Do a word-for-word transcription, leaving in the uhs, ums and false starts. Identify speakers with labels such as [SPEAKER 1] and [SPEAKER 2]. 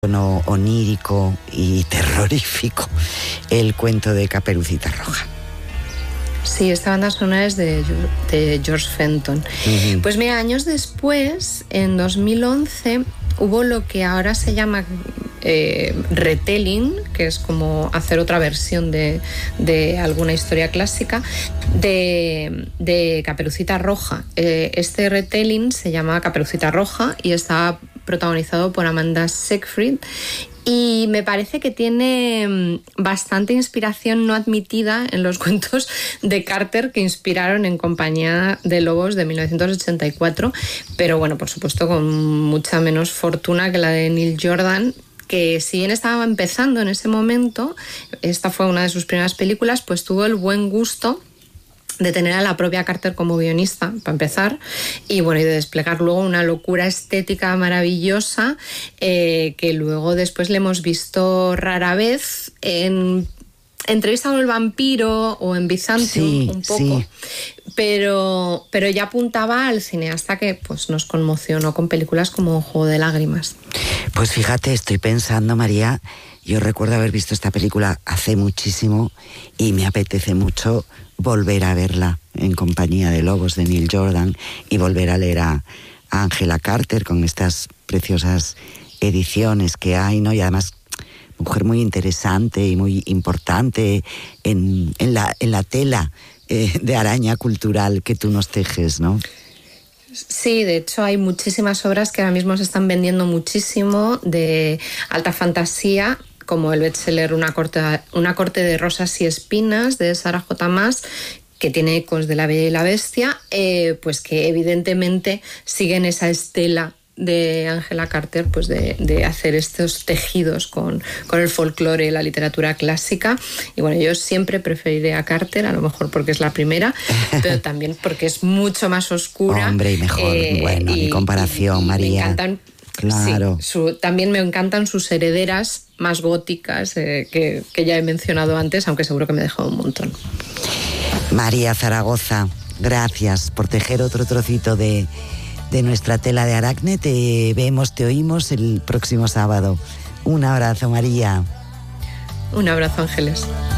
[SPEAKER 1] tono onírico y terrorífico, el cuento de Caperucita Roja.
[SPEAKER 2] Sí, esta banda sonora es de, de George Fenton. Uh-huh. Pues mira, años después, en dos mil once, hubo lo que ahora se llama eh, retelling, que es como hacer otra versión de, de alguna historia clásica, de, de Caperucita Roja. Eh, este retelling se llama Caperucita Roja y está protagonizado por Amanda Seyfried. Y me parece que tiene bastante inspiración no admitida en los cuentos de Carter que inspiraron En compañía de lobos de mil novecientos ochenta y cuatro, pero bueno, por supuesto con mucha menos fortuna que la de Neil Jordan, que si bien estaba empezando en ese momento, esta fue una de sus primeras películas, pues tuvo el buen gusto de tener a la propia Carter como guionista, para empezar, y bueno, y de desplegar luego una locura estética maravillosa eh, que luego después le hemos visto rara vez en Entrevista con el vampiro o en Byzantium, sí, un poco, sí. pero, pero ya apuntaba al cineasta que pues, nos conmocionó con películas como Juego de lágrimas.
[SPEAKER 1] Pues fíjate, estoy pensando, María, yo recuerdo haber visto esta película hace muchísimo y me apetece mucho volver a verla, En compañía de lobos, de Neil Jordan, y volver a leer a Angela Carter con estas preciosas ediciones que hay, ¿no? Y además, mujer muy interesante y muy importante en, en, la, en la tela eh, de araña cultural que tú nos tejes, ¿no?
[SPEAKER 2] Sí, de hecho hay muchísimas obras que ahora mismo se están vendiendo muchísimo de alta fantasía, como el bestseller Una corte, una corte de rosas y espinas de Sarah J. Maas, que tiene ecos de La Bella y la Bestia, eh, pues que evidentemente siguen esa estela de Angela Carter, pues de, de hacer estos tejidos con, con el folclore y la literatura clásica. Y bueno, yo siempre preferiré a Carter, a lo mejor porque es la primera, pero también porque es mucho más oscura.
[SPEAKER 1] Hombre, y mejor, eh, bueno, y, ni comparación, y, y María.
[SPEAKER 2] Me encantan,
[SPEAKER 1] claro.
[SPEAKER 2] Sí, su, también me encantan sus herederas más góticas eh, que, que ya he mencionado antes, aunque seguro que me he dejado un montón.
[SPEAKER 1] María Zaragoza, gracias por tejer otro trocito de, de nuestra tela de Aracne. Te vemos, te oímos el próximo sábado. Un abrazo, María.
[SPEAKER 2] Un abrazo, Ángeles.